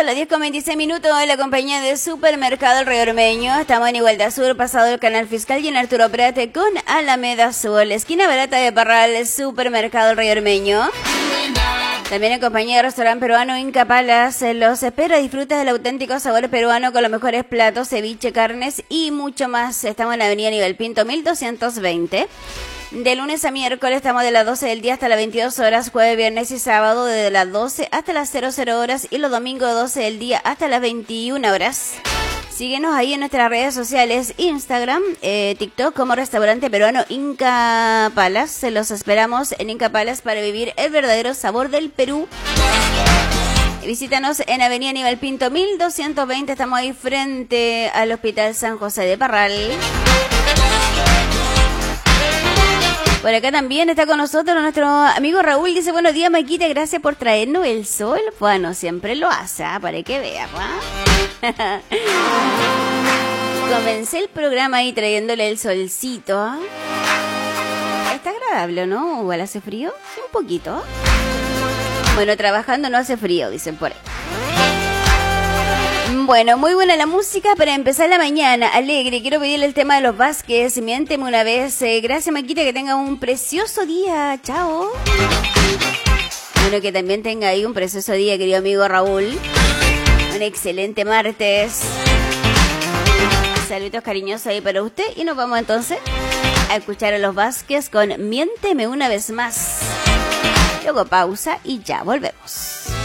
las 10:26 en la compañía de Supermercado El Rey Ormeño. Estamos en Igualdad Sur, pasado el Canal Fiscal y en Arturo Prate con Alameda Sur, la esquina barata de Parral, Supermercado El Rey Ormeño. También en compañía de Restaurante Peruano Inca Palace, los espera, disfruta del auténtico sabor peruano con los mejores platos, ceviche, carnes y mucho más. Estamos en la avenida Nivel Pinto 1220. De lunes a miércoles estamos de las 12 del día hasta las 22 horas, jueves, viernes y sábado desde las 12 hasta las 00 horas y los domingos 12 del día hasta las 21 horas. Síguenos ahí en nuestras redes sociales, Instagram, TikTok como Restaurante Peruano Inca Palace. Los esperamos en Inca Palace para vivir el verdadero sabor del Perú. Visítanos en Avenida Nivel Pinto 1220, estamos ahí frente al Hospital San José de Parral. Por acá también está con nosotros nuestro amigo Raúl. Dice, buenos días, Maquita, gracias por traernos el sol. Bueno, siempre lo hace, para que vea. Comencé el programa ahí trayéndole el solcito. Está agradable, ¿no? ¿Igual hace frío? Un poquito. Bueno, trabajando no hace frío, dicen por ahí. Bueno, muy buena la música para empezar la mañana, alegre. Quiero pedirle el tema de los Vázquez, miénteme una vez. Gracias, Maquita, que tenga un precioso día. Chao. Bueno, que también tenga ahí un precioso día, querido amigo Raúl. Un excelente martes. Saludos cariñosos ahí para usted. Y nos vamos entonces a escuchar a los Vázquez con Miénteme una vez más. Luego pausa y ya volvemos.